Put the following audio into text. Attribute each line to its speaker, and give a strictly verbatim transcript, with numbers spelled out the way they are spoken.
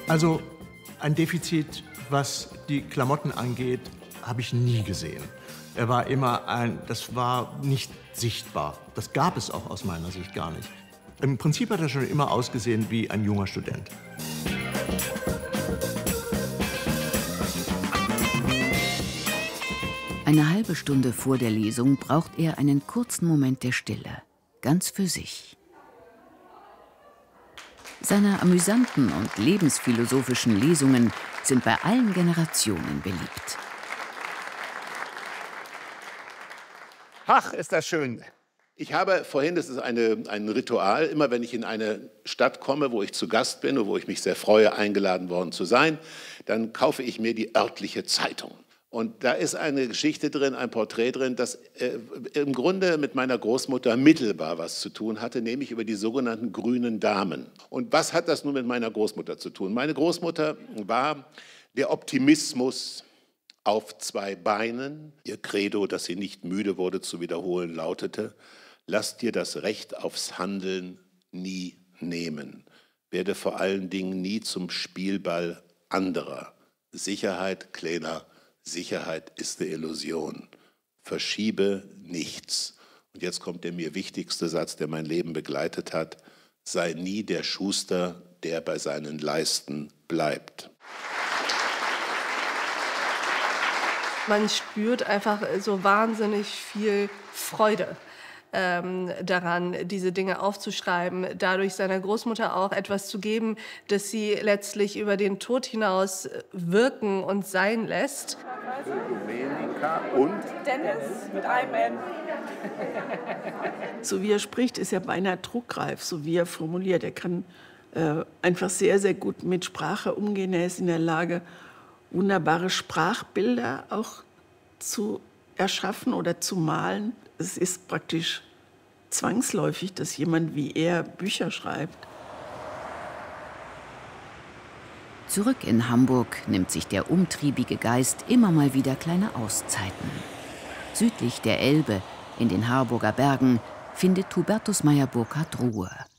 Speaker 1: Also ein Defizit, was die Klamotten angeht, habe ich nie gesehen. Er war immer ein, das war nicht sichtbar. Das gab es auch aus meiner Sicht gar nicht. Im Prinzip hat er schon immer ausgesehen wie ein junger Student.
Speaker 2: Eine halbe Stunde vor der Lesung braucht er einen kurzen Moment der Stille, ganz für sich. Seine amüsanten und lebensphilosophischen Lesungen sind bei allen Generationen beliebt.
Speaker 3: Ach, ist das schön. Ich habe vorhin, das ist eine, ein Ritual, immer wenn ich in eine Stadt komme, wo ich zu Gast bin und wo ich mich sehr freue, eingeladen worden zu sein, dann kaufe ich mir die örtliche Zeitung. Und da ist eine Geschichte drin, ein Porträt drin, das äh, im Grunde mit meiner Großmutter mittelbar was zu tun hatte, nämlich über die sogenannten grünen Damen. Und was hat das nun mit meiner Großmutter zu tun? Meine Großmutter war der Optimismus auf zwei Beinen. Ihr Credo, das sie nicht müde wurde zu wiederholen, lautete: Lass dir das Recht aufs Handeln nie nehmen. Werde vor allen Dingen nie zum Spielball anderer. Sicherheit, kleiner, Sicherheit ist eine Illusion. Verschiebe nichts. Und jetzt kommt der mir wichtigste Satz, der mein Leben begleitet hat: Sei nie der Schuster, der bei seinen Leisten bleibt.
Speaker 4: Man spürt einfach so wahnsinnig viel Freude ähm, daran, diese Dinge aufzuschreiben, dadurch seiner Großmutter auch etwas zu geben, das sie letztlich über den Tod hinaus wirken und sein lässt.
Speaker 3: Domenica und
Speaker 5: Dennis mit einem N.
Speaker 6: So wie er spricht, ist er beinahe druckreif, so wie er formuliert. Er kann äh, einfach sehr, sehr gut mit Sprache umgehen. Er ist in der Lage, wunderbare Sprachbilder auch zu erschaffen oder zu malen. Es ist praktisch zwangsläufig, dass jemand wie er Bücher schreibt.
Speaker 2: Zurück in Hamburg nimmt sich der umtriebige Geist immer mal wieder kleine Auszeiten. Südlich der Elbe, in den Harburger Bergen, findet Hubertus Meyer-Burkhardt Ruhe.